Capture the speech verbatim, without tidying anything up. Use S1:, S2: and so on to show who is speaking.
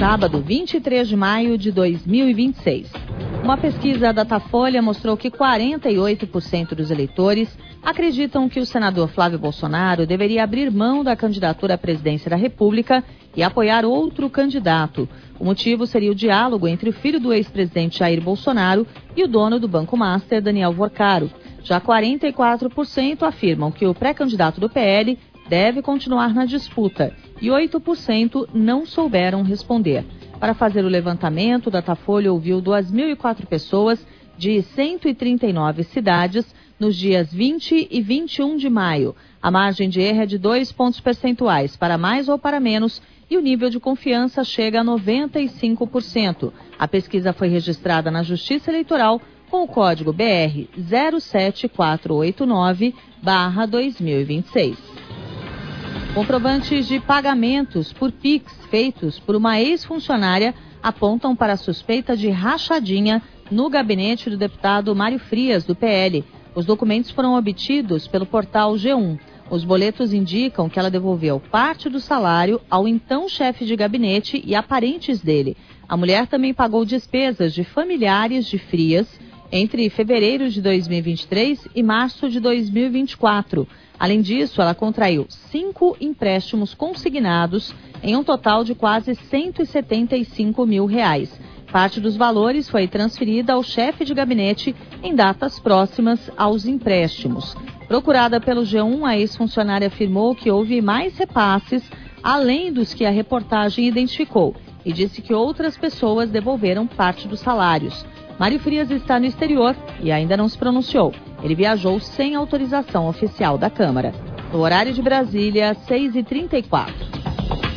S1: sábado, vinte e três de maio de dois mil e vinte e seis. Uma pesquisa da Datafolha mostrou que quarenta e oito por cento dos eleitores acreditam que o senador Flávio Bolsonaro deveria abrir mão da candidatura à presidência da República e apoiar outro candidato. O motivo seria o diálogo entre o filho do ex-presidente Jair Bolsonaro e o dono do Banco Master, Daniel Vorcaro. Já quarenta e quatro por cento afirmam que o pré-candidato do P L deve continuar na disputa e oito por cento não souberam responder. Para fazer o levantamento, o Datafolha ouviu duas mil e quatro pessoas de cento e trinta e nove cidades nos dias vinte e vinte e um de maio. A margem de erro é de dois pontos percentuais, para mais ou para menos, e o nível de confiança chega a noventa e cinco por cento. A pesquisa foi registrada na Justiça Eleitoral com o código B R zero sete quatro oito nove barra dois mil e vinte e seis. Comprovantes de pagamentos por Pix feitos por uma ex-funcionária apontam para a suspeita de rachadinha no gabinete do deputado Mário Frias, do P L. Os documentos foram obtidos pelo portal G um. Os boletos indicam que ela devolveu parte do salário ao então chefe de gabinete e a parentes dele. A mulher também pagou despesas de familiares de Frias entre fevereiro de dois mil e vinte e três e março de dois mil e vinte e quatro. Além disso, ela contraiu cinco empréstimos consignados em um total de quase cento e setenta e cinco mil reais. Parte dos valores foi transferida ao chefe de gabinete em datas próximas aos empréstimos. Procurada pelo G um, a ex-funcionária afirmou que houve mais repasses além dos que a reportagem identificou e disse que outras pessoas devolveram parte dos salários. Mário Frias está no exterior e ainda não se pronunciou. Ele viajou sem autorização oficial da Câmara. No horário de Brasília, seis e trinta e quatro.